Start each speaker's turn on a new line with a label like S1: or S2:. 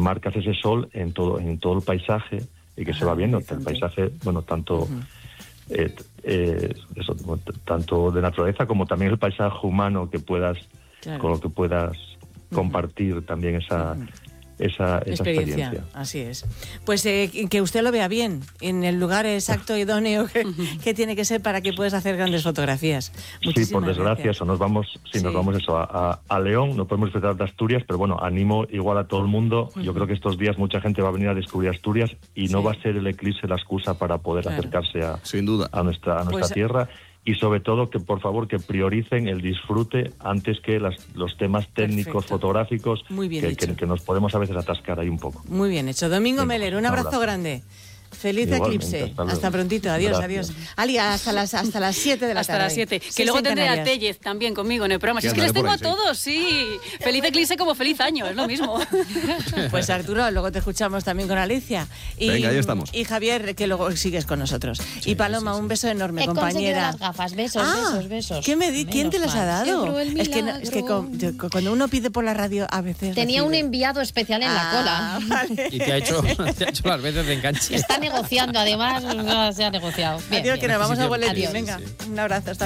S1: marcas ese sol en todo el paisaje y que se va viendo el paisaje, bueno, tanto tanto de naturaleza como también el paisaje humano que puedas con lo que puedas compartir también esa experiencia.
S2: Así es. Pues que usted lo vea bien, en el lugar exacto, idóneo que tiene que ser para que puedas hacer grandes fotografías.
S1: Sí, por desgracia, eso, nos vamos eso a León, no podemos disfrutar de Asturias, pero bueno, animo igual a todo el mundo. Yo creo que estos días mucha gente va a venir a descubrir Asturias y no va a ser el eclipse la excusa para poder acercarse
S3: sin duda
S1: a nuestra tierra. Y sobre todo que por favor que prioricen el disfrute antes que los temas técnicos fotográficos que nos podemos a veces atascar ahí un poco.
S2: Muy bien hecho. Domingo Meller, un abrazo grande. Feliz eclipse. Hasta prontito. Adiós, adiós. Ali, hasta las 7 de la tarde.
S4: Hasta las 7. Que luego tendré a Tellez también conmigo en el programa. Si es que les tengo a todos, sí. Feliz eclipse como feliz año, es lo mismo.
S2: Pues Arturo, luego te escuchamos también con Alicia.
S3: Venga, ahí estamos.
S2: Y Javier, que luego sigues con nosotros. Sí, y Paloma, un beso enorme, compañera.
S5: Las gafas, besos.
S2: ¿Quién te las ha dado? Es que cuando uno pide por la radio a veces...
S5: Tenía un enviado especial en la cola.
S2: Vale.
S6: Y te ha hecho las veces de enganche.
S5: Está negociando, además, se ha negociado.
S2: Adiós, que nos vamos a boletín. Venga, un abrazo. Hasta